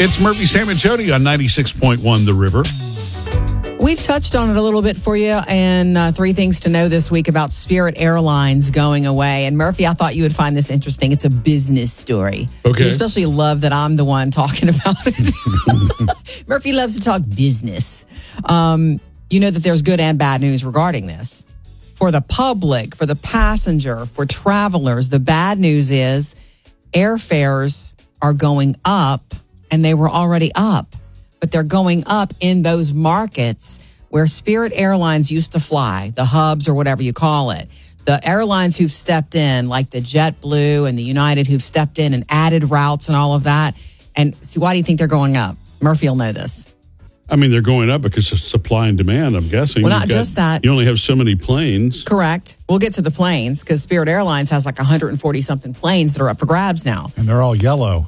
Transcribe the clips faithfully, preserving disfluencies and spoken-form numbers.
It's Murphy, Sam, and Jody on ninety-six point one The River. We've touched on it a little bit for you, and uh, three things to know this week about Spirit Airlines going away. And Murphy, I thought you would find this interesting. It's a business story. Okay. You especially love that I'm the one talking about it. Murphy loves to talk business. Um, you know that there's good and bad news regarding this. For the public, for the passenger, for travelers, the bad news is airfares are going up, and they were already up. But they're going up in those markets where Spirit Airlines used to fly, the hubs or whatever you call it. The airlines who've stepped in, like the JetBlue and the United, who've stepped in and added routes and all of that. And see, why do you think they're going up? Murphy will know this. I mean, they're going up because of supply and demand, I'm guessing. Well, not You've got- just that. You only have so many planes. Correct. We'll get to the planes because Spirit Airlines has like one hundred forty something planes that are up for grabs now. And they're all yellow.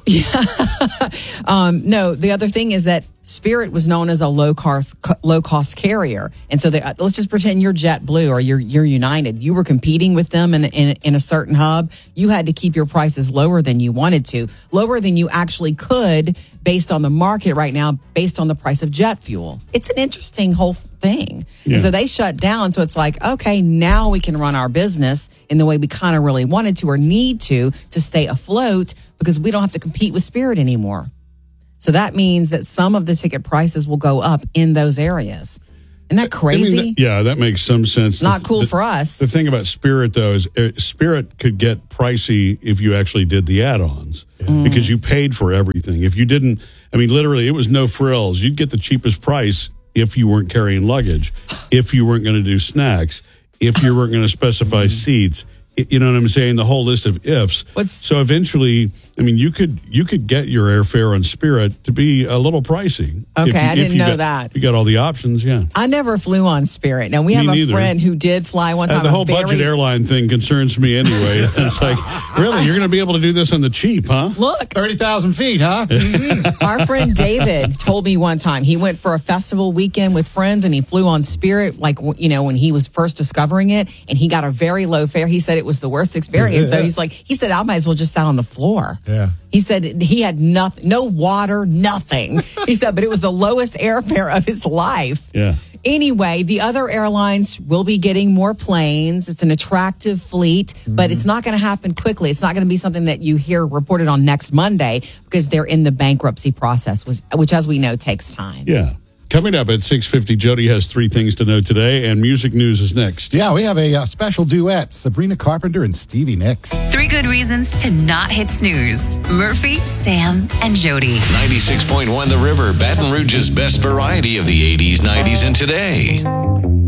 Um, no, the other thing is that Spirit was known as a low cost low cost carrier, and so they, uh, let's just pretend you're JetBlue or you're you're United. You were competing with them in, in in a certain hub. You had to keep your prices lower than you wanted to, lower than you actually could, based on the market right now, based on the price of jet fuel. It's an interesting whole thing. Yeah. And so they shut down. So it's like, okay, now we can run our business in the way we kind of really wanted to or need to to stay afloat because we don't have to compete with Spirit anymore. So that means that some of the ticket prices will go up in those areas. Isn't that crazy? I mean, that- yeah, that makes some sense. Not The- cool the- for us. The thing about Spirit, though, is uh, Spirit could get pricey if you actually did the add-ons Mm. because you paid for everything. If you didn't, I mean, literally, it was no frills. You'd get the cheapest price if you weren't carrying luggage, if you weren't going to do snacks, if you weren't going to specify seats. It- You know what I'm saying? The whole list of ifs. What's- so eventually, I mean, you could you could get your airfare on Spirit to be a little pricey. Okay, if you- I if didn't you know got- that. if you got all the options, yeah. I never flew on Spirit. Now, we Me have a neither. friend who did fly one time. Uh, the a whole very- budget airline thing concerns me anyway. It's like, really, you're going to be able to do this on the cheap, huh? Look, thirty thousand feet, huh? our friend David told me one time he went for a festival weekend with friends and he flew on Spirit, like, you know, when he was first discovering it, and he got a very low fare. He said it was the worst experience. So he's like, he said, I might as well just sat on the floor. Yeah. He said he had nothing, no water, nothing. He said, but it was the lowest airfare of his life. Yeah. Anyway, the other airlines will be getting more planes. It's an attractive fleet, but it's not going to happen quickly. It's not going to be something that you hear reported on next Monday because they're in the bankruptcy process, which, which as we know, takes time. Yeah. Coming up at six fifty, Jody has three things to know today, and music news is next. Yeah, we have a uh, special duet, Sabrina Carpenter and Stevie Nicks. Three good reasons to not hit snooze. Murphy, Sam, and Jody. ninety-six point one The River, Baton Rouge's best variety of the eighties, nineties, and today.